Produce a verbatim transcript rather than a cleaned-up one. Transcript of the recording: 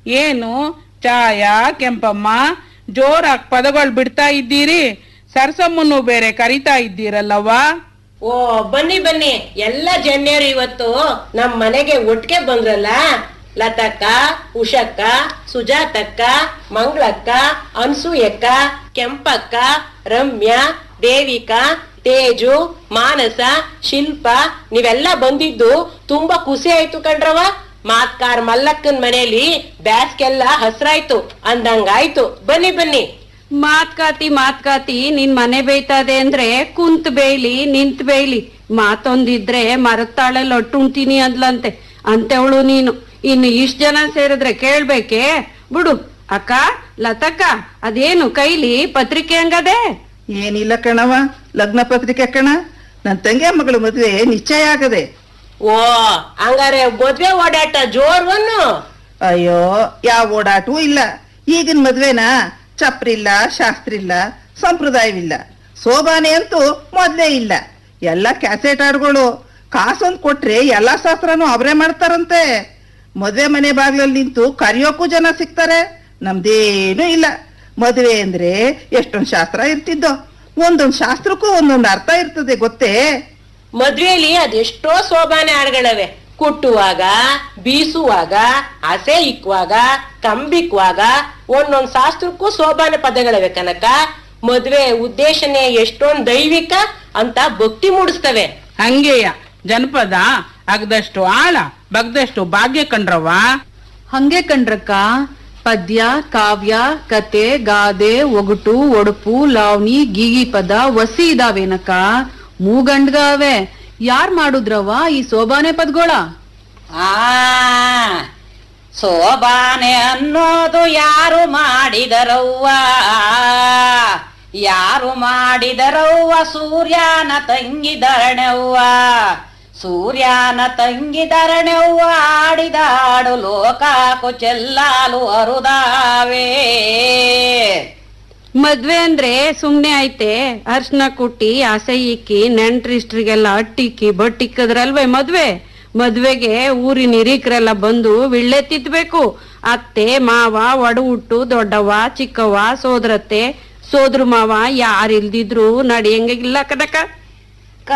ಏನು ಚಾಯ ಕೆಂಪಮ್ಮ ಜೋರಾಗಿ ಪದಗಳು ಬಿಡ್ತಾ ಇದ್ದೀರಿ? ಸರ್ಸಮ್ಮನ್ನು ಬೇರೆ ಕರಿತಾ ಇದ್ದೀರಲ್ಲವ್ವ? ಓ ಬನ್ನಿ ಬನ್ನಿ, ಎಲ್ಲ ಜನ್ಯರು ಇವತ್ತು ನಮ್ ಮನೆಗೆ ಒಟ್ಟಿಗೆ ಬಂದ್ರಲ್ಲ. ಲತಕ್ಕ, ಉಷಕ್ಕ, ಸುಜಾತಕ್ಕ, ಮಂಗಳಕ್ಕ, ಅನ್ಸೂಯಕ್ಕ, ಕೆಂಪಕ್ಕ, ರಮ್ಯಾ, ದೇವಿಕಾ, ತೇಜು, ಮಾನಸ, ಶಿಲ್ಪ ನೀವೆಲ್ಲ ಬಂದಿದ್ದು ತುಂಬಾ ಖುಷಿ ಆಯ್ತು ಕಣ್ರವ. ಮಾತ್ಕಾರ್ ಮಲ್ಲಕ್ಕನ್ ಮನೇಲಿ ಬ್ಯಾಸ್ಗೆಲ್ಲ ಹಸ್ರಾಯ್ತು ಅಂದಂಗಾಯ್ತು. ಬನ್ನಿ ಬನ್ನಿ. ಮಾತ್ಕಾತಿ ಮಾತ್ಕಾತಿ ನಿನ್ ಮನೆ ಬೇಯ್ತದೆ ಅಂದ್ರೆ ಕುಂತ್ ಬೇಯ್ಲಿ ನಿಂತ್ ಬೇಯ್ಲಿ, ಮಾತೊಂದಿದ್ರೆ ಮರದ ತಾಳೆಲ್ಲ ಒಟ್ಟುಂತೀನಿ ಅಂದ್ಲಂತೆ ಅಂತವಳು ನೀನು. ಇನ್ನು ಇಷ್ಟ ಜನ ಸೇರಿದ್ರೆ ಕೇಳ್ಬೇಕೆ? ಬಿಡು. ಅಕ್ಕ, ಲತಕ್ಕ, ಅದೇನು ಕೈಲಿ ಪತ್ರಿಕೆ ಹಂಗದೆ? ಏನಿಲ್ಲ ಕಣವ, ಲಗ್ನ ಪತ್ರಿಕೆ ಕಣ. ನನ್ ತಂಗಿ ಮಗಳು ಮದ್ವೆ ನಿಶ್ಚಯ ಆಗದೆ. ಓ ಹಂಗಾರೆ ಮದ್ವೆ ಓಡಾಟ ಜೋರ್ವನ್ನು? ಅಯ್ಯೋ, ಯಾವ ಓಡಾಟವೂ ಇಲ್ಲ. ಈಗಿನ ಮದ್ವೆನಾ ಚಪ್ರಿಲ್ಲ, ಶಾಸ್ತ್ರಿಲ್ಲ, ಸಂಪ್ರದಾಯವಿಲ್ಲ. ಶೋಭಾನೆ ಅಂತೂ ಮೊದ್ಲೇ ಇಲ್ಲ. ಎಲ್ಲ ಕ್ಯಾಸೆಟ್ ಹಾಡುಗಳು. ಕಾಸೊಂದ್ ಕೊಟ್ರೆ ಎಲ್ಲಾ ಶಾಸ್ತ್ರನೂ ಅವರೇ ಮಾಡ್ತಾರಂತೆ. ಮದ್ವೆ ಮನೆ ಬಾಗ್ಲಲ್ಲಿ ನಿಂತು ಕರಿಯೋಕ್ಕೂ ಜನ ಸಿಗ್ತಾರೆ. ನಮ್ದೇನು ಇಲ್ಲ. ಮದುವೆ ಅಂದ್ರೆ ಎಷ್ಟೊಂದ್ ಶಾಸ್ತ್ರ ಇರ್ತಿದ್ದೋ. ಒಂದೊಂದ್ ಶಾಸ್ತ್ರಕ್ಕೂ ಒಂದೊಂದು ಅರ್ಥ ಇರ್ತದೆ ಗೊತ್ತೇ? ಮದ್ವೆಲಿ ಅದೆಷ್ಟೋ ಶೋಭಾನೆ ಹಾಡುಗಳವೆ. ಕುಟ್ಟುವಾಗ, ಬೀಸುವಾಗ, ಹಸೆ ಇಕ್ಕುವಾಗ, ಕಂಬಿಕ್ಕುವಾಗ ಒಂದೊಂದ್ ಶಾಸ್ತ್ರಕ್ಕೂ ಶೋಭಾನೆ ಪದಗಳಿವೆ ಕನಕ. ಮದ್ವೆ ಉದ್ದೇಶನೇ ಎಷ್ಟೊಂದ್ ದೈವಿಕ ಅಂತ ಭಕ್ತಿ ಮೂಡಿಸ್ತವೆ. ಹಂಗೆಯ ಜನಪದ ಅಗ್ದಷ್ಟು ಆಳ ಬಗ್ದಷ್ಟು ಭಾಗ್ಯ ಕಣ್ರವ್ವ. ಹಂಗೆ ಕಣ್ರಕ್ಕ. ಪದ್ಯ, ಕಾವ್ಯ, ಕತೆ, ಗಾದೆ, ಒಗಟು, ಒಡಪು, ಲಾವಣಿ, ಗೀಗಿ ಪದ ವಸಿ ಇದಾವೇನಕ್ಕ. ಮೂಗಂಡ್ಗಾವೆ. ಯಾರ್ ಮಾಡುದ್ರವ್ವ ಈ ಶೋಭಾನೆ ಪದ್ಗೋಳ? ಆ ಶೋಭಾನೆ ಅನ್ನೋದು ಯಾರು ಮಾಡಿದರವ್ವ, ಯಾರು ಮಾಡಿದರವ್ವ? ಸೂರ್ಯನ ತಂಗಿ ಧರಣೆವ್ವ, ಸೂರ್ಯನ ತಂಗಿ ಧರಣೆವ್ವ. ಆಡಿದಾಡು ಲೋಕಾಕು ಚೆಲ್ಲಾಲು ಅರುದಾವೇ. ಮದ್ವೆ ಅಂದ್ರೆ ಸುಮ್ನೆ ಐತೆ? ಅರ್ಶನ ಕುಟ್ಟಿ, ಆಸೆ ಇಕ್ಕಿ, ನೆಂಟ್ರಿಸ್ಟ್ರಿಗೆಲ್ಲ ಅಟ್ಟಿಕ್ಕಿ ಬಟ್ಟಿಕ್ಕದ್ರಲ್ವೇ ಮದ್ವೆ? ಮದ್ವೆಗೆ ಊರಿನ ಹಿರೀಕರೆಲ್ಲ ಬಂದು ವಿಳ್ಳೆ ತಿತ್ಬೇಕು. ಅತ್ತೆ ಮಾವ, ಒಡ ಹುಟ್ಟು, ದೊಡ್ಡವ್ವ, ಚಿಕ್ಕವ್ವ, ಸೋದರತ್ತೆ, ಸೋದ್ರ ಮಾವ ಯಾರಿಲ್ದಿದ್ರು ನಡೆಯಂಗಿಲ್ಲ ಕನಕ.